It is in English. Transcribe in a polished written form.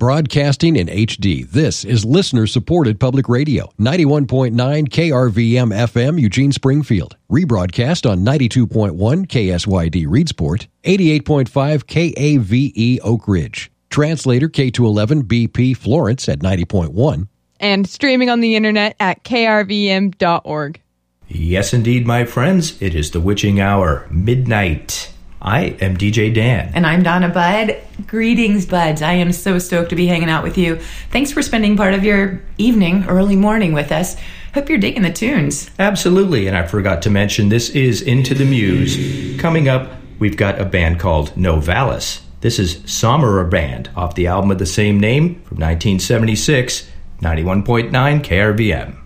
Broadcasting in HD, this is listener-supported public radio. 91.9 KRVM FM, Eugene, Springfield. Rebroadcast on 92.1 KSYD, Reedsport. 88.5 KAVE, Oak Ridge. Translator K211 BP, Florence at 90.1. And streaming on the internet at krvm.org. Yes, indeed, my friends. It is the witching hour, midnight. I am DJ Dan. And I'm Donna Budd. Greetings, buds. I am so stoked to be hanging out with you. Thanks for spending part of your evening, early morning with us. Hope you're digging the tunes. Absolutely, and I forgot to mention, this is Into the Muse. Coming up, we've got a band called Novalis. This is Sommerer Band, off the album of the same name from 1976, 91.9 KRVM.